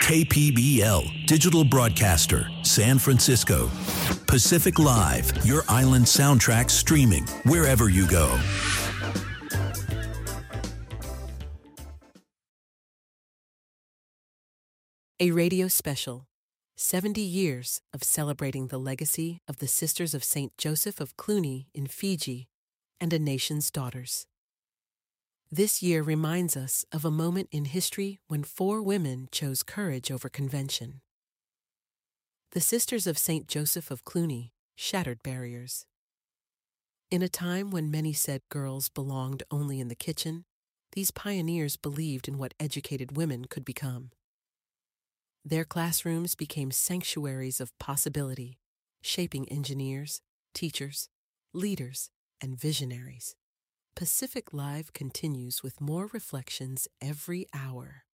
KPBL, digital broadcaster, San Francisco. Pacific Live, your island soundtrack streaming wherever you go. A radio special, 70 years of celebrating the legacy of the Sisters of St. Joseph of Cluny in Fiji and a nation's daughters. This year reminds us of a moment in history when 4 women chose courage over convention. The Sisters of St. Joseph of Cluny shattered barriers. In a time when many said girls belonged only in the kitchen, these pioneers believed in what educated women could become. Their classrooms became sanctuaries of possibility, shaping engineers, teachers, leaders, and visionaries. Pacific Live continues with more reflections every hour.